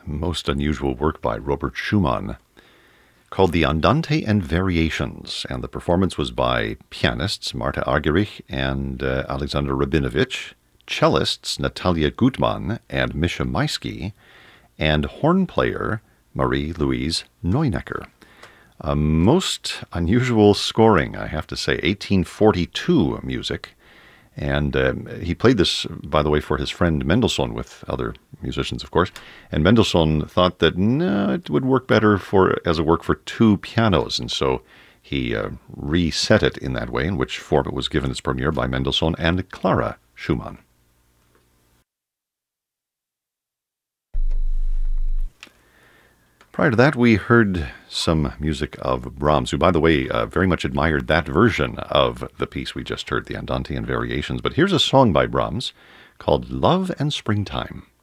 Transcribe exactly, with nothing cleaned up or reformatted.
most unusual work by Robert Schumann called the Andante and Variations, and the performance was by pianists Marta Argerich and uh, Alexander Rabinovich, cellists Natalia Gutmann and Misha Maisky, and horn player Marie-Louise Neunecker. A most unusual scoring, I have to say, eighteen forty-two music. And um, he played this, by the way, for his friend Mendelssohn, with other musicians, of course. And Mendelssohn thought that no, it would work better for as a work for two pianos. And so he uh, reset it in that way, in which form it was given its premiere by Mendelssohn and Clara Schumann. Prior to that, we heard some music of Brahms, who, by the way, uh, very much admired that version of the piece we just heard, the Andante and Variations. But here's a song by Brahms called Love and Springtime.